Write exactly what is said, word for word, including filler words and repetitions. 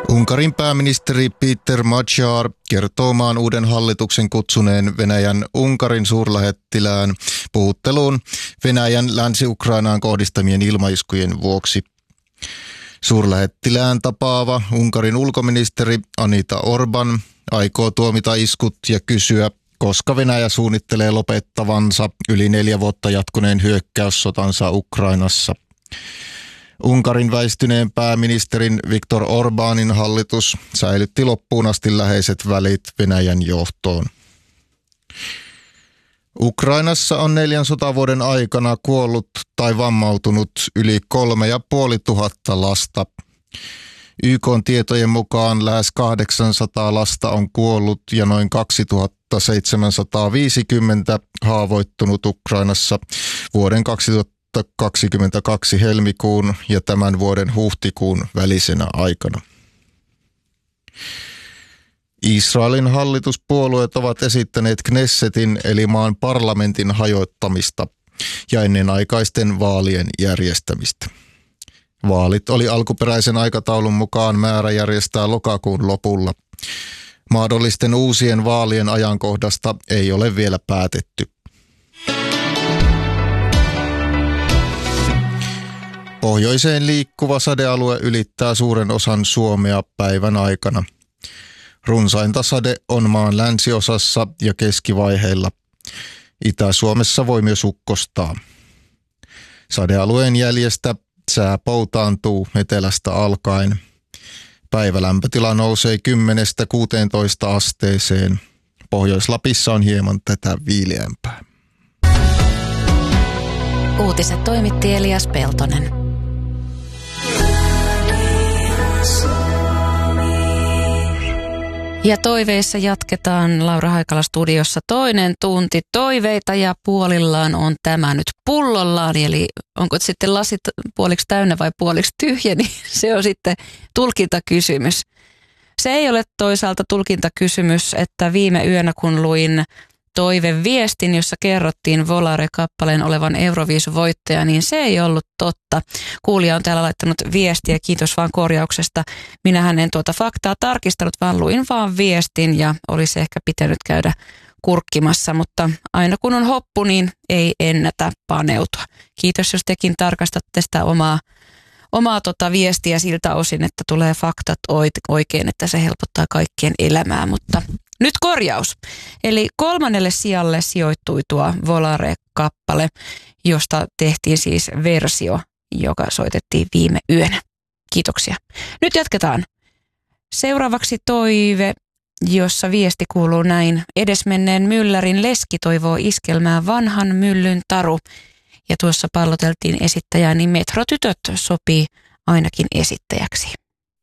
Unkarin pääministeri Peter Magyar kertoo maan uuden hallituksen kutsuneen Venäjän Unkarin suurlähettilään puhutteluun Venäjän Länsi-Ukrainaan kohdistamien ilmaiskujen vuoksi. Suurlähettilään tapaava Unkarin ulkoministeri Anita Orban aikoo tuomita iskut ja kysyä, koska Venäjä suunnittelee lopettavansa yli neljä vuotta jatkuneen hyökkäyssotansa Ukrainassa. Unkarin väistyneen pääministerin Viktor Orbánin hallitus säilytti loppuun asti läheiset välit Venäjän johtoon. Ukrainassa on neljän sotavuoden aikana kuollut tai vammautunut yli kolme ja puoli tuhatta lasta. Y K:n tietojen mukaan lähes kahdeksansataa lasta on kuollut ja noin kaksituhattaseitsemänsataaviisikymmentä haavoittunut Ukrainassa vuoden kaksituhattakaksikymmentäkaksi helmikuun ja tämän vuoden huhtikuun välisenä aikana. Israelin hallituspuolueet ovat esittäneet Knessetin eli maan parlamentin hajottamista ja ennenaikaisten vaalien järjestämistä. Vaalit oli alkuperäisen aikataulun mukaan määrä järjestää lokakuun lopulla. Mahdollisten uusien vaalien ajankohdasta ei ole vielä päätetty. Pohjoiseen liikkuva sadealue ylittää suuren osan Suomea päivän aikana. Runsainta sade on maan länsiosassa ja keskivaiheilla. Itä-Suomessa voi myös ukkostaa. Sadealueen jäljestä sää poutaantuu etelästä alkaen. Päivälämpötila nousee kymmenestä kuuteentoista asteeseen. Pohjois-Lapissa on hieman tätä viileämpää. Uutiset toimitti Elias Peltonen. Ja toiveissa jatketaan Laura Haikala studiossa toinen tunti toiveita ja puolillaan on tämä nyt pullollaan. Eli onko sitten lasit puoliksi täynnä vai puoliksi tyhjä, niin se on sitten tulkintakysymys. Se ei ole toisaalta tulkintakysymys, että viime yönä kun luin toiveviestin, jossa kerrottiin Volare-kappaleen olevan Euroviisu-voittaja, niin se ei ollut totta. Kuulija on täällä laittanut viestiä, kiitos vaan korjauksesta. Minähän en tuota faktaa tarkistanut, vaan luin vaan viestin ja olisi ehkä pitänyt käydä kurkkimassa, mutta aina kun on hoppu, niin ei ennätä paneutua. Kiitos, jos tekin tarkastatte sitä omaa, omaa tota viestiä siltä osin, että tulee faktat oikein, että se helpottaa kaikkien elämää, mutta nyt korjaus. Eli kolmannelle sijalle sijoittui tuo Volare-kappale, josta tehtiin siis versio, joka soitettiin viime yönä. Kiitoksia. Nyt jatketaan. Seuraavaksi toive, jossa viesti kuuluu näin. Edesmenneen myllärin leski toivoo iskelmää vanhan myllyn taru. Ja tuossa palloteltiin esittäjää, niin Metrotytöt sopii ainakin esittäjäksi.